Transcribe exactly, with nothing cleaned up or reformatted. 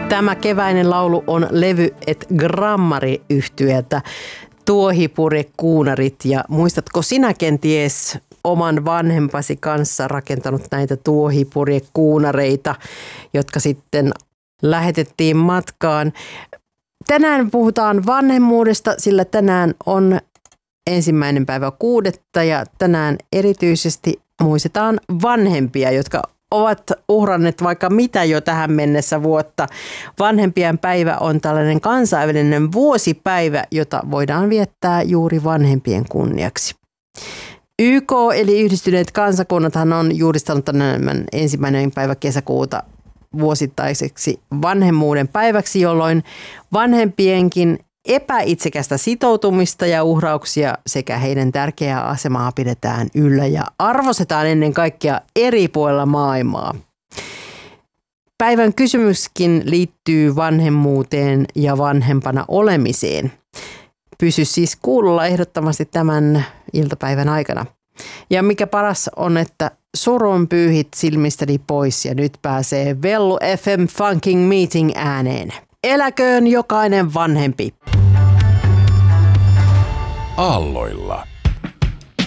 Tämä keväinen laulu on levy et grammari-yhtyeeltä Tuohipurjekuunarit. Ja muistatko sinä kenties oman vanhempasi kanssa rakentanut näitä tuohipurjekuunareita, jotka sitten lähetettiin matkaan? Tänään puhutaan vanhemmuudesta, sillä tänään on ensimmäinen päivä kuudetta ja tänään erityisesti muistetaan vanhempia, jotka ovat uhranneet vaikka mitä jo tähän mennessä vuotta. Vanhempien päivä on tällainen kansainvälinen vuosipäivä, jota voidaan viettää juuri vanhempien kunniaksi. Y K eli Yhdistyneet kansakunnathan on julistanut tämän ensimmäinen päivä kesäkuuta vuosittaiseksi vanhemmuuden päiväksi, jolloin vanhempienkin epäitsekästä sitoutumista ja uhrauksia sekä heidän tärkeää asemaa pidetään yllä ja arvostetaan ennen kaikkea eri puolilla maailmaa. Päivän kysymyskin liittyy vanhemmuuteen ja vanhempana olemiseen. Pysy siis kuulolla ehdottomasti tämän iltapäivän aikana. Ja mikä paras on, että surun pyyhit silmistäni pois ja nyt pääsee Vellu F M Funking Meeting ääneen. Eläköön jokainen vanhempi. Aalloilla.